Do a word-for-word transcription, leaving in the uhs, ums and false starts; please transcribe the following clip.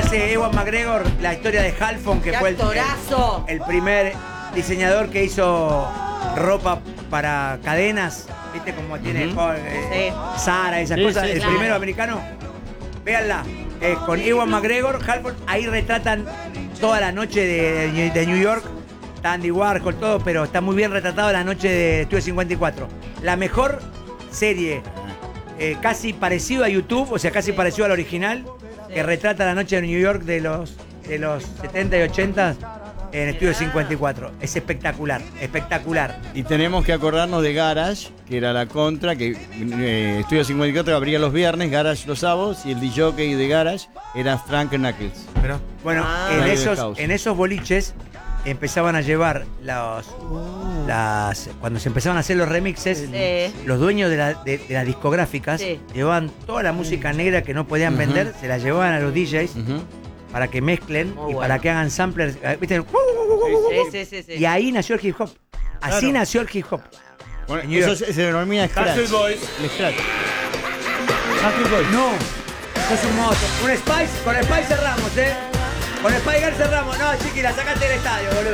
hace Ewan McGregor la historia de Halfon, que ¡Qué fue el, actorazo! el, el primer diseñador que hizo ropa para cadenas, ¿viste? Como tiene Ujú. Paul, eh, Sí. Zara, esas Sí, cosas. sí, el claro. primero americano. Véanla. eh, con Ewan McGregor, Halfon, ahí retratan toda la noche de, de New York. Está Andy Warhol, todo, pero está muy bien retratado la noche de Estudio cincuenta y cuatro. La mejor serie, eh, casi parecido a YouTube, o sea, casi parecido al original, Sí. que retrata la noche de New York de los, de los setenta y ochenta en Estudio cincuenta y cuatro. Es espectacular, espectacular. Y tenemos que acordarnos de Garage, que era la contra, que eh, Estudio cincuenta y cuatro abría los viernes, Garage los sábados, y el D J de Garage era Frank Knuckles. Pero, bueno, Ah. en, Live esos, House. en esos boliches empezaban a llevar los, las, cuando se empezaban a hacer los remixes, Sí. los dueños de, la- de- de las discográficas Sí. llevaban toda la música negra que no podían Ujú. vender, se la llevaban a los D Js Ujú. para que mezclen Muy y bueno. para que hagan samplers. eh, ¿viste? Sí, sí, sí, sí. Y ahí nació el hip hop. Así Claro. nació el hip hop. Bueno, En New eso York. se se denomina Scratch. Backstreet Boys. El Scratch. No, eso es un monstruo. Un Spice, con Spice cerramos, ¿eh? Con Spice Girl cerramos. No, chiqui, la sacaste del estadio, boludo.